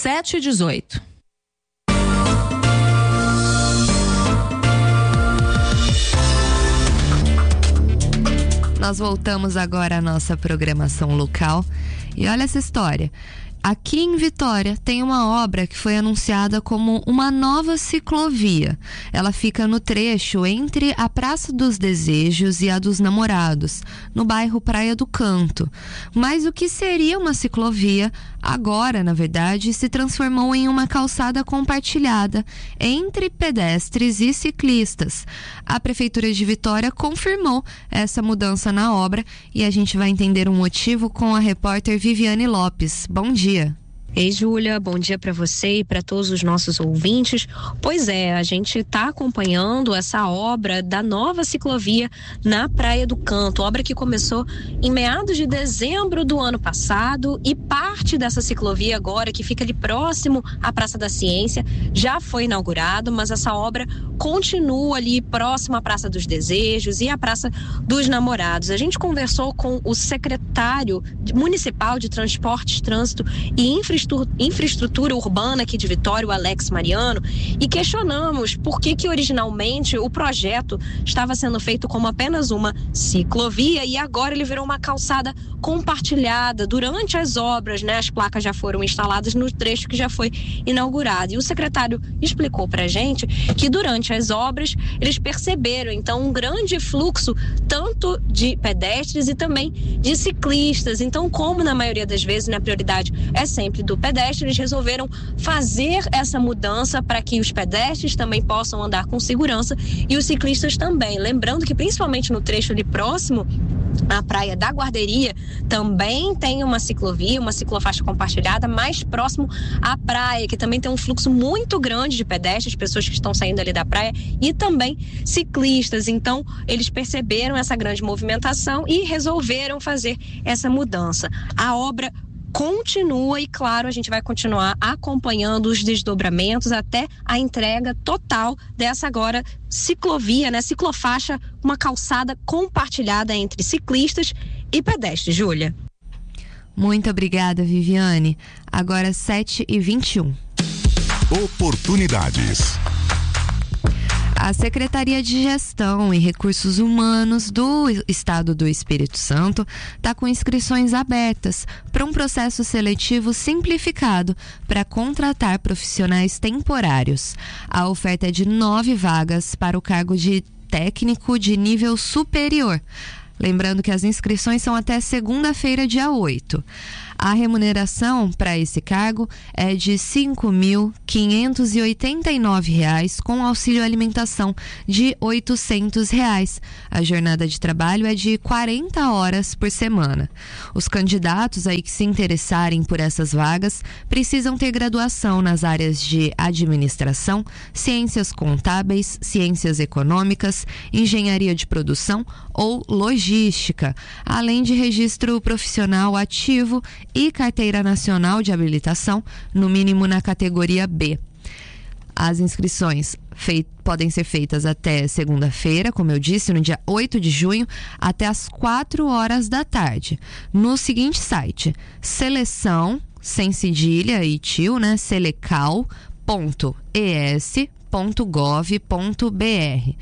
7h18. Nós voltamos agora à nossa programação local e olha essa história. Aqui em Vitória tem uma obra que foi anunciada como uma nova ciclovia. Ela fica no trecho entre a Praça dos Desejos e a dos Namorados, no bairro Praia do Canto. Mas o que seria uma ciclovia, agora, na verdade, se transformou em uma calçada compartilhada entre pedestres e ciclistas. A Prefeitura de Vitória confirmou essa mudança na obra e a gente vai entender o motivo com a repórter Viviane Lopes. Bom dia. Ei, Júlia, bom dia para você e para todos os nossos ouvintes. Pois é, a gente está acompanhando essa obra da nova ciclovia na Praia do Canto, obra que começou em meados de dezembro do ano passado e parte dessa ciclovia agora, que fica ali próximo à Praça da Ciência, já foi inaugurado, mas essa obra continua ali próximo à Praça dos Desejos e à Praça dos Namorados. A gente conversou com o secretário municipal de Transportes, Trânsito e Infraestrutura Urbana aqui de Vitória, o Alex Mariano, e questionamos por que originalmente o projeto estava sendo feito como apenas uma ciclovia e agora ele virou uma calçada compartilhada durante as obras, né? As placas já foram instaladas no trecho que já foi inaugurado. E o secretário explicou pra gente que durante as obras eles perceberam então um grande fluxo tanto de pedestres e também de ciclistas. Então, como na maioria das vezes, né, a prioridade é sempre do pedestre, eles resolveram fazer essa mudança para que os pedestres também possam andar com segurança e os ciclistas também. Lembrando que principalmente no trecho ali próximo à Praia da Guarderia também tem uma ciclovia, uma ciclofaixa compartilhada mais próximo à praia, que também tem um fluxo muito grande de pedestres, pessoas que estão saindo ali da praia e também ciclistas. Então eles perceberam essa grande movimentação e resolveram fazer essa mudança. A obra continua e, claro, a gente vai continuar acompanhando os desdobramentos até a entrega total dessa agora ciclovia, né? Ciclofaixa, uma calçada compartilhada entre ciclistas e pedestres. Júlia. Muito obrigada, Viviane. Agora 7h21. Oportunidades. A Secretaria de Gestão e Recursos Humanos do Estado do Espírito Santo está com inscrições abertas para um processo seletivo simplificado para contratar profissionais temporários. A oferta é de 9 vagas para o cargo de técnico de nível superior. Lembrando que as inscrições são até segunda-feira, dia 8. A remuneração para esse cargo é de R$ 5.589, com auxílio alimentação de R$ 800. A jornada de trabalho é de 40 horas por semana. Os candidatos aí que se interessarem por essas vagas precisam ter graduação nas áreas de administração, ciências contábeis, ciências econômicas, engenharia de produção ou logística, além de registro profissional ativo e carteira nacional de habilitação, no mínimo na categoria B. As inscrições podem ser feitas até segunda-feira, como eu disse, no dia 8 de junho, até as 4 horas da tarde, no seguinte site: seleção, sem cedilha e tio, né? selecal.es.gov.br,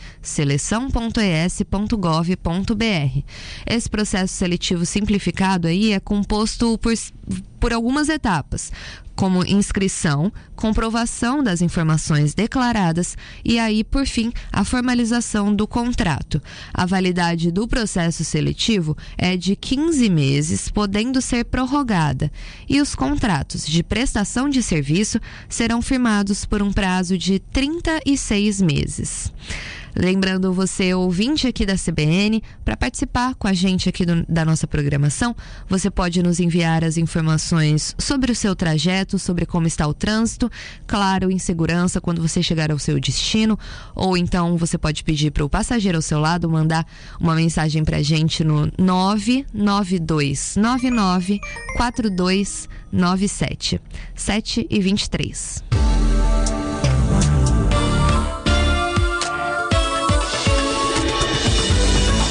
seleção.es.gov.br. Esse processo seletivo simplificado aí é composto por algumas etapas, como inscrição, comprovação das informações declaradas e aí, por fim, a formalização do contrato. A validade do processo seletivo é de 15 meses, podendo ser prorrogada, e os contratos de prestação de serviço serão firmados por um prazo de 36 meses. Lembrando você, ouvinte aqui da CBN, para participar com a gente aqui da nossa programação, você pode nos enviar as informações sobre o seu trajeto, sobre como está o trânsito, claro, em segurança quando você chegar ao seu destino, ou então você pode pedir para o passageiro ao seu lado mandar uma mensagem para a gente no 992994297, 7h23.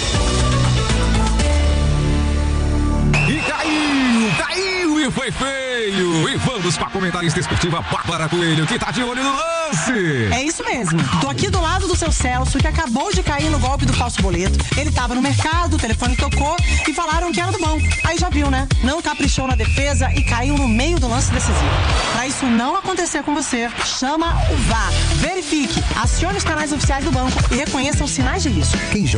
Foi feio! Coelho. E vamos com a comentarista esportiva Bárbara Coelho, que tá de olho no lance. É isso mesmo. Tô aqui do lado do seu Celso, que acabou de cair no golpe do falso boleto. Ele tava no mercado, o telefone tocou e falaram que era do banco. Aí já viu, né? Não caprichou na defesa e caiu no meio do lance decisivo. Pra isso não acontecer com você, chama o VAR. Verifique, acione os canais oficiais do banco e reconheça os sinais de risco. Quem